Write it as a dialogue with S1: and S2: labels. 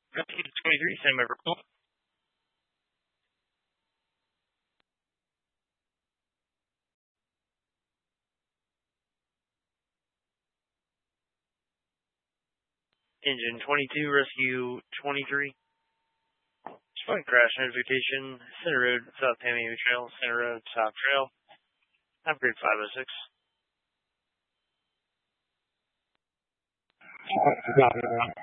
S1: Rescue 23, send my report. Engine 22, Rescue 23. Spike crash notification, Center Road, South Pameo Trail, Center Road, South Trail. Upgrade 506.
S2: Copy that.